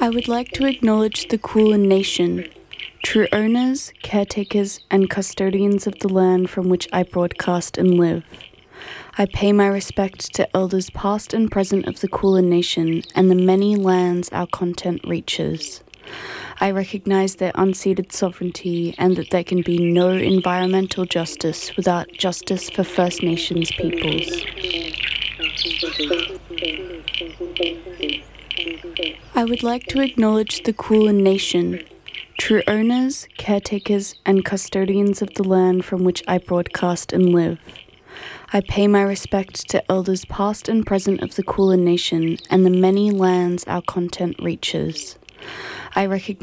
I would like to acknowledge the Kulin Nation, true owners, caretakers, and custodians of the land from which I broadcast and live. I pay my respect to elders past and present of the Kulin Nation and the many lands our content reaches. I recognize their unceded sovereignty and that there can be no environmental justice without justice for First Nations peoples. I would like to acknowledge the Kulin Nation, true owners, caretakers, and custodians of the land from which I broadcast and live. I pay my respect to elders past and present of the Kulin Nation and the many lands our content reaches. I recognize